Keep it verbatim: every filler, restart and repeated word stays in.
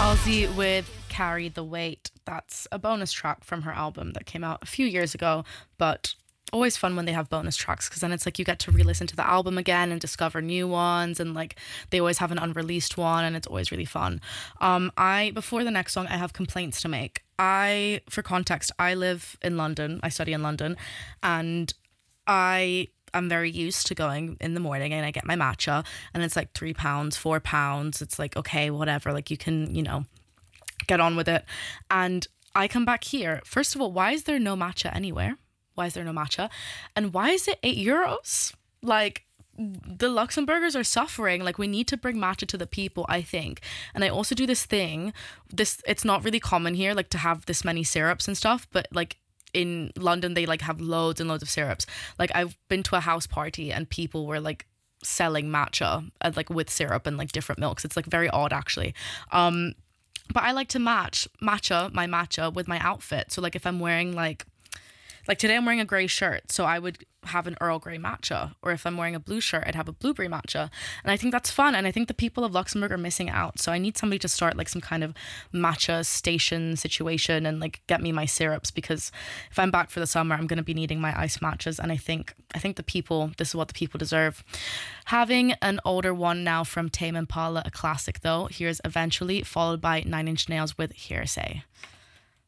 Halsey with Carry the Weight. That's a bonus track from her album that came out a few years ago, but always fun when they have bonus tracks because then it's like you get to re-listen to the album again and discover new ones, and like they always have an unreleased one and it's always really fun. Um, I before the next song I have complaints to make. I, for context, I live in London. I study in London, and I I'm very used to going in the morning and I get my matcha and it's like three pounds, four pounds. It's like, okay, whatever. Like you can, you know, get on with it. And I come back here. First of all, why is there no matcha anywhere? Why is there no matcha? And why is it eight euros? Like the Luxembourgers are suffering. Like we need to bring matcha to the people, I think. And I also do this thing, this, it's not really common here, like to have this many syrups and stuff, but like in London they like have loads and loads of syrups. Like I've been to a house party and people were like selling matcha and like with syrup and like different milks. It's like very odd actually. Um, but I like to match matcha, my matcha with my outfit. So like if I'm wearing like Like today I'm wearing a grey shirt, so I would have an Earl Grey matcha. Or if I'm wearing a blue shirt, I'd have a blueberry matcha. And I think that's fun. And I think the people of Luxembourg are missing out. So I need somebody to start like some kind of matcha station situation and like get me my syrups, because if I'm back for the summer, I'm going to be needing my iced matchas. And I think I think the people, this is what the people deserve. Having an older one now from Tame Impala, a classic though. Here's Eventually, followed by Nine Inch Nails with Hearsay.